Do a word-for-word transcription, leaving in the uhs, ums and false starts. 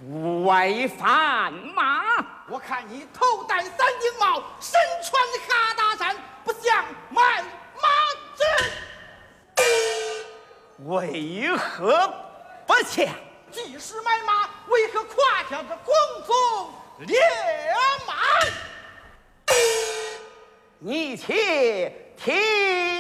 为反马。 我看你头戴三顶帽，身穿哈达衫，不像卖马子。 为何不像？ 即使买马，为何夸奖着公宗烈马？ 你且听。